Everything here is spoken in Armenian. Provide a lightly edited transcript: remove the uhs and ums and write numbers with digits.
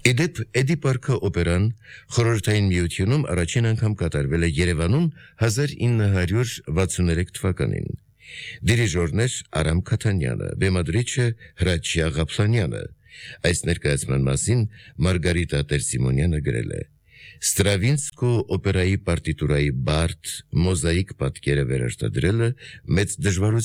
Իդեպ Էդիպարքը օպերան խորհրդային միությունում առաջին անգամ կատարվել է Երևանում 1963 թվականին։ Դիրիժորն էր Արամ Քաթանյանը, բեմադրիչը Հրաչյա Ղափլանյանը։ Այս ներկայացման մասին Մարգարիտա Տեր-Սիմոնյանը գրել է. Ստրավինսկու օպերայի պարտիտուրայի բարդ մոզաիկ պատկերը վերարտադրելը մեծ դժվարություն